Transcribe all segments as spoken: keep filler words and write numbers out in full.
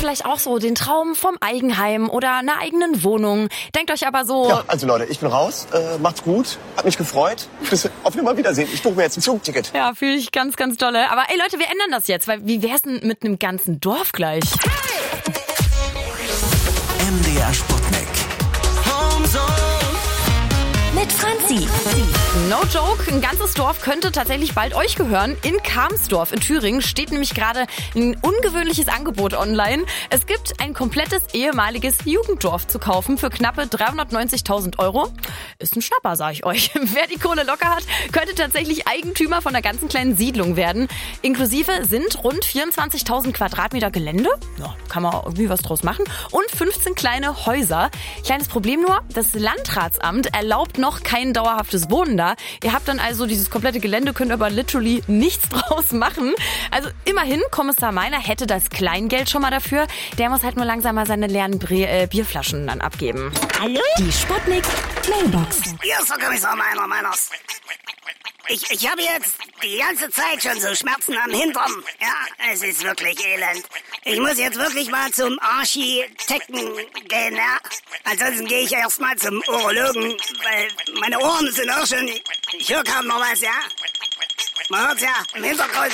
vielleicht auch so den Traum vom Eigenheim oder einer eigenen Wohnung. Denkt euch aber so... Ja, also Leute, ich bin raus. Äh, macht's gut. Hat mich gefreut. Bis auf Nimmerwiedersehen. Ich buche mir jetzt ein Zugticket. Ja, fühle ich ganz, ganz dolle. Aber ey Leute, wir ändern das jetzt, weil wie wär's denn mit einem ganzen Dorf gleich? M D R Sputnik. Mit Franzi. No joke, ein ganzes Dorf könnte tatsächlich bald euch gehören. In Kamsdorf in Thüringen steht nämlich gerade ein ungewöhnliches Angebot online. Es gibt ein komplettes ehemaliges Jugenddorf zu kaufen für knappe dreihundertneunzigtausend Euro. Ist ein Schnapper, sag ich euch. Wer die Kohle locker hat, könnte tatsächlich Eigentümer von einer ganzen kleinen Siedlung werden. Inklusive sind rund vierundzwanzigtausend Quadratmeter Gelände. Ja, kann man irgendwie was draus machen. Und fünfzehn kleine Häuser. Kleines Problem nur, das Landratsamt erlaubt noch kein dauerhaftes Wohnen da. Ihr habt dann also dieses komplette Gelände, könnt aber literally nichts draus machen. Also immerhin, Kommissar Meiner hätte das Kleingeld schon mal dafür. Der muss halt nur langsam mal seine leeren Bre- äh, Bierflaschen dann abgeben. Hallo? Die Sputnik Mailbox. Hier ist der Kommissar Meiner, Meiners. Ich, ich habe jetzt die ganze Zeit schon so Schmerzen am Hintern. Ja, es ist wirklich elend. Ich muss jetzt wirklich mal zum Architekten gehen, ja. Ansonsten gehe ich erst mal zum Urologen, weil meine Ohren sind auch schon... Ich höre kaum noch was, ja. Man hört's ja im Hintergrund.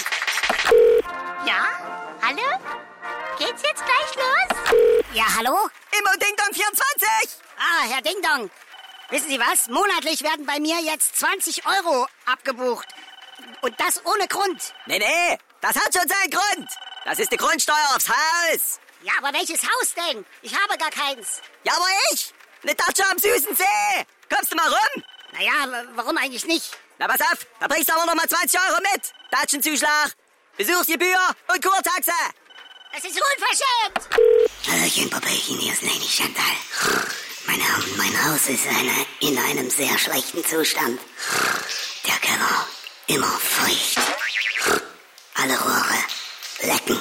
Ja? Hallo? Geht's jetzt gleich los? Ja, hallo? Immer Ding Dong vierundzwanzig! Ah, Herr Ding Dong. Wissen Sie was? Monatlich werden bei mir jetzt zwanzig Euro abgebucht. Und das ohne Grund. Nee, nee, das hat schon seinen Grund. Das ist die Grundsteuer aufs Haus. Ja, aber welches Haus denn? Ich habe gar keins. Ja, aber ich. Eine Datsche am süßen See. Kommst du mal rum? Naja, w- warum eigentlich nicht? Na, pass auf, da bringst du aber noch mal zwanzig Euro mit. Datschenzuschlag, Besuchsgebühr und Kurtaxe. Das ist unverschämt. Hallöchen, Popöchen, hier ist Lady Chantal. Meine Herren, mein Haus ist eine, in einem sehr schlechten Zustand. Der Keller immer feucht. Alle Rohre lecken.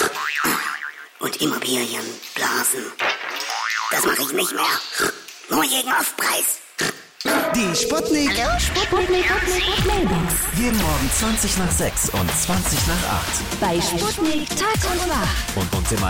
Und Immobilien blasen. Das mache ich nicht mehr. Nur gegen Aufpreis. Die Sputnik. Hallo? Sputnik Mailbox. Jeden Morgen zwanzig nach sechs und zwanzig nach acht. Bei Sputnik Tag und Wach. Und, und immer